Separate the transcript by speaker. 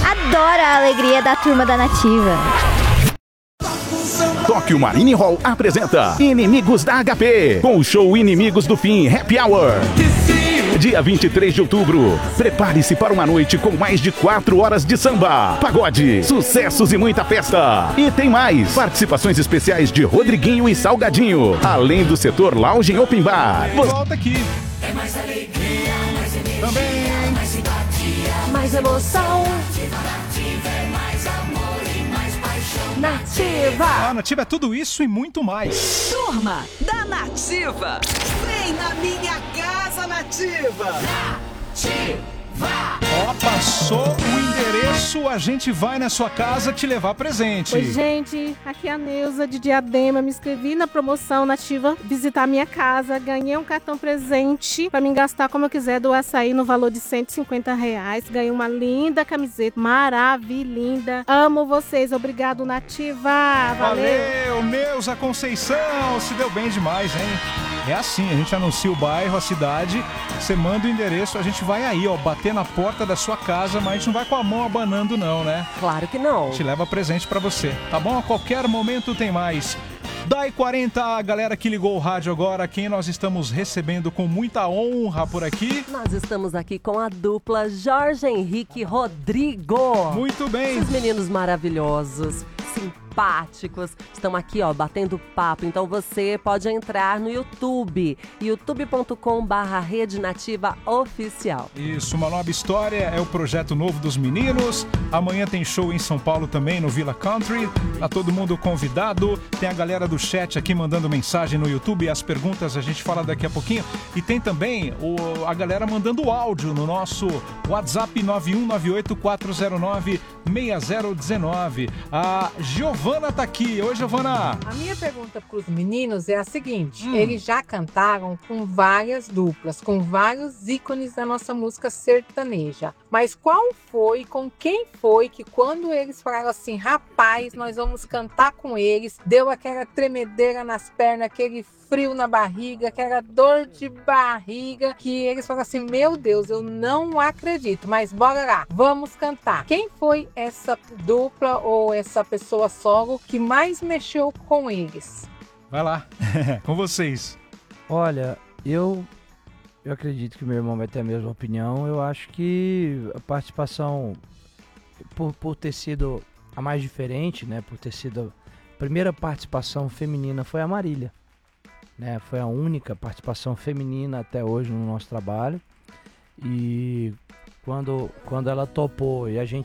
Speaker 1: Adoro a alegria da turma da Nativa.
Speaker 2: Tóquio Marine Hall apresenta Inimigos da HP, com o show Inimigos do Fim Happy Hour. Dia 23 de outubro. Prepare-se para uma noite com mais de 4 horas de samba, pagode, sucessos e muita festa. E tem mais, participações especiais de Rodriguinho e Salgadinho, além do setor Lounge em Open Bar.
Speaker 3: Volta aqui. É mais alegria, mais energia, também. Mais simpatia, mais emoção. Nativa é mais amor e mais paixão. Nativa! Nativa é tudo isso e muito mais.
Speaker 4: Turma da Nativa. Vem na minha casa, Nativa.
Speaker 3: Ó, passou o endereço, a gente vai na sua casa te levar presente.
Speaker 5: Oi, gente, aqui é a Neuza de Diadema, me inscrevi na promoção Nativa visitar a minha casa, ganhei um cartão presente pra mim gastar como eu quiser do açaí no valor de R$150, ganhei uma linda camiseta, maravilhinda, amo vocês, obrigado Nativa,
Speaker 3: valeu Neuza Conceição, se deu bem demais, hein? É assim, a gente anuncia o bairro, a cidade, você manda o endereço, a gente vai aí, ó, bater na porta da sua casa, mas a gente não vai com a mão abanando não, né?
Speaker 4: Claro que não.
Speaker 3: A gente leva presente pra você, tá bom? A qualquer momento tem mais. Dai 40, a galera que ligou o rádio agora, quem nós estamos recebendo com muita honra por aqui?
Speaker 4: Nós estamos aqui com a dupla Jorge Henrique e Rodrigo.
Speaker 3: Muito bem.
Speaker 4: Esses meninos maravilhosos, simpáticos, estão aqui, ó, batendo papo. Então você pode entrar no YouTube, youtube.com/Rede Nativa Oficial.
Speaker 3: Isso, uma nova história, é o projeto novo dos meninos. Amanhã tem show em São Paulo também, no Villa Country. Tá todo mundo convidado. Tem a galera do chat aqui mandando mensagem no YouTube. As perguntas a gente fala daqui a pouquinho. E tem também a galera mandando áudio no nosso WhatsApp 9198-409-6019. A Giovana tá aqui. Oi, Giovana.
Speaker 6: A minha pergunta para os meninos é a seguinte. Eles já cantaram com várias duplas, com vários ícones da nossa música sertaneja. Mas com quem foi que quando eles falaram assim, rapaz, nós vamos cantar com eles, deu aquela tremedeira nas pernas, aquele frio na barriga, aquela dor de barriga, que eles falaram assim, meu Deus, eu não acredito, mas bora lá, vamos cantar. Quem foi essa dupla ou essa pessoa solo que mais mexeu com eles?
Speaker 3: Vai lá, com vocês.
Speaker 7: Olha, eu acredito que meu irmão vai ter a mesma opinião. Eu acho que a participação, por ter sido a mais diferente, né, por ter sido a primeira participação feminina, foi a Marília. Né, foi a única participação feminina até hoje no nosso trabalho. E quando ela topou e